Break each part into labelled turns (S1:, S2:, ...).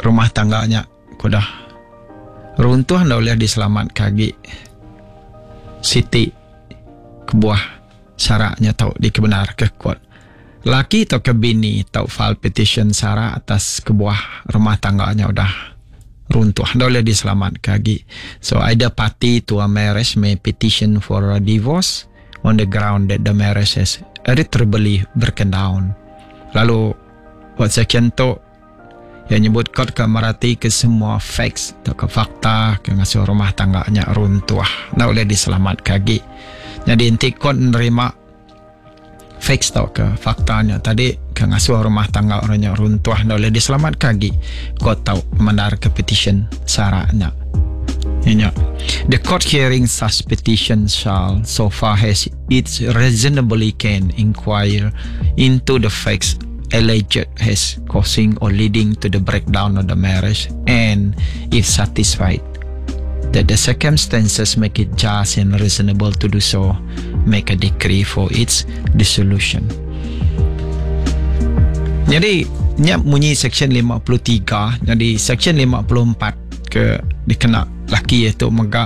S1: rumah tangganya kudah runtuh ndak boleh diselamat kagi Siti kebuah syaratnya tau dikebenar ke kuat laki atau ke bini tau file petition syarat atas kebuah rumah tangganya udah runtuh ndak boleh diselamat kagi. So either party to a marriage may petition for a divorce on the ground that the marriage has irretrievably broken down. Lalu buat sekian tu yang nyebut kot ke merhati ke semua facts atau ke fakta ke ngasuh rumah tangganya runtuh ndak boleh diselamat kagi. Jadi inti kot menerima facts tau ke faktanya tadi ke ngasuh rumah tangga orangnya runtuh ndak boleh diselamat kagi. Kot tau mandar ke petition syaratnya. The court hearing such petition shall so far as it reasonably can inquire into the facts alleged as causing or leading to the breakdown of the marriage, and if satisfied that the circumstances make it just and reasonable to do so, make a decree for its dissolution. Jadi nyap bunyi section 53, jadi section 54 ke dikena laki iaitu megak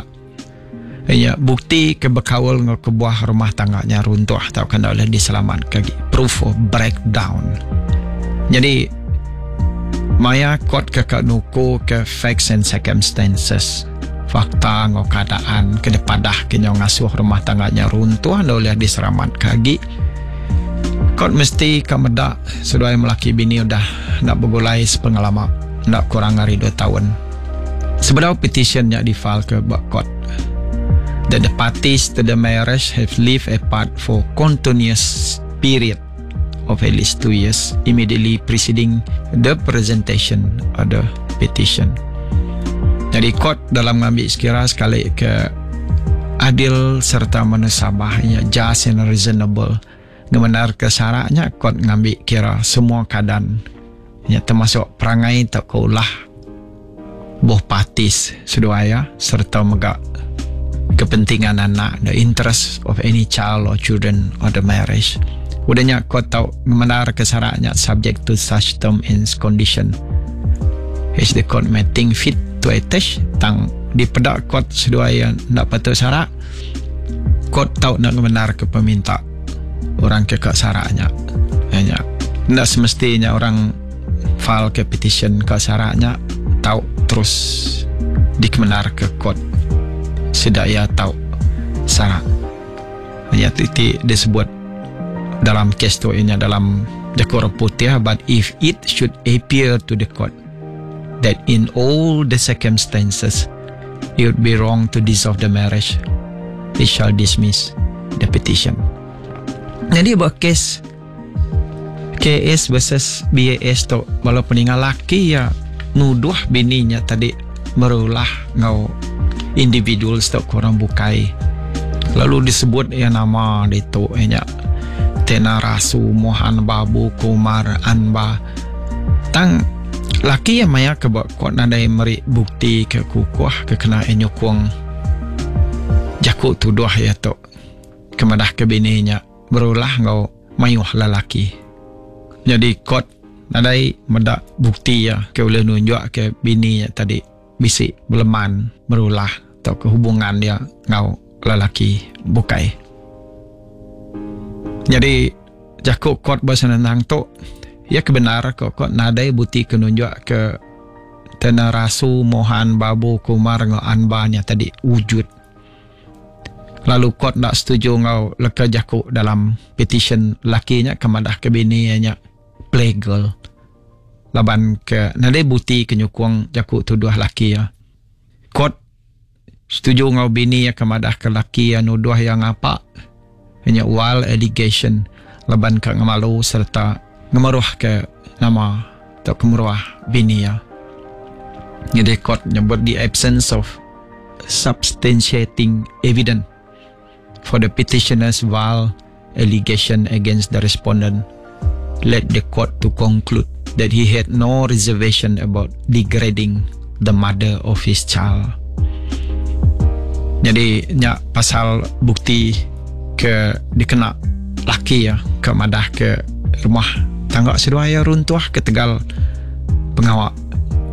S1: bukti ke berkawal dengan kebuah rumah tangganya runtuh atau kena oleh diselamatkan proof of breakdown. Jadi maya kot ke nuku ke facts and circumstances fakta ngau keadaan ke depadah ke ngasuh rumah tangganya runtuh anda oleh diselamatkan kot mesti kamedak sudah melaki bini udah nak bergulai sepengalaman nak kurang dari 2 tahun sebenarnya petitionnya di file ke court that the parties to the marriage have lived apart for continuous period of at least 2 years immediately preceding the presentation of the petition. Jadi court dalam mengambil sekira sekali ke adil serta menusabahnya just and reasonable ngebenar ke syaratnya court ngambil kira semua keadaan termasuk perangai tak kaulah both parties sedua serta megak kepentingan anak, the interest of any child or children or the marriage. Udahnya kau tahu menar kesyaratnya subject to such term and condition. Is the court may think fit to attach tang di pedak court sedua yang nak patut syarat. Court tahu nak menar ke peminta orang ke syaratnya. Hanya nak semestinya orang file ke petition ke syaratnya tahu terus dikemenar ke court sedaya tahu syarat. Hanya titik disebut dalam kes tu ini dalam jakor putih, but if it should appear to the court that in all the circumstances it would be wrong to dissolve the marriage, it shall dismiss the petition. Jadi buat kes KS versus BAS tu walaupun ingat laki ya nuduh bininya tadi merulah ngau individuals tu korang bukai lalu disebut nama itu Tena Rasu Mohan Babu Kumar Anba tang laki yang maya ke kot nadai meri bukti ke kukuh ke kena nyokong jakut tuduh ya tu kemadah ke bininya berulah ngau mayuh lelaki. Jadi kot nadai medak bukti ya ke boleh nunjuk ke bininya tadi bisik beleman berulah atau kehubungan dia ngau lelaki bukai. Jadi jakuk kot bahasa nang tu ya kebenar kot nadai bukti kenunjuk ke Tena Rasu Mohan Babu Kumar ngau anbanya tadi wujud. Lalu kot tak setuju ngau leka jakuk dalam petition lakinya kemadah ke bininya plagal. Laban ke nadai bukti kenyukung jakuk tuduh laki ya. Kot setuju ngau bini ya kemadah ke laki ya nuduh yang apa hanya wild allegation laban ke ngemalu serta ngemeruh ke nama atau kemeruh bini ya. Jadi kot nyebut the absence of substantiating evidence for the petitioner's wild allegation against the respondent led the court to conclude that he had no reservation about degrading the mother of his child. Jadi nya pasal bukti ke dikena laki ya ke madah ke rumah tangga sedua ya runtuh ke tegal pengawak